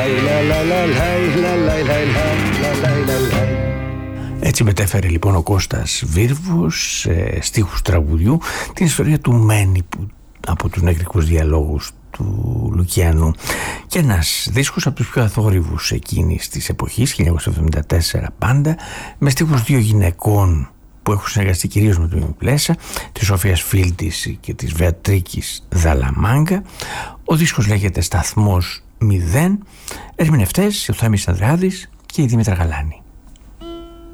Έτσι μετέφερε λοιπόν ο Κώστας Βίρβος στίχους τραγουδιού την ιστορία του Μένι από τους νεκρικούς διαλόγους του Λουκιανού, και ένας δίσκος από τους πιο αθόρυβους εκείνης της εποχής, 1974 πάντα, με στίχους δύο γυναικών που έχουν συνεργαστεί κυρίως με τον Πλέσα, της Σοφίας Φίλτης και της Βεατρίκης Δαλαμάγκα. Ο δίσκος λέγεται Σταθμός 0. Ερμηνευτές ο Θέμης Ανδρεάδης και η Δήμητρα Γαλάνη.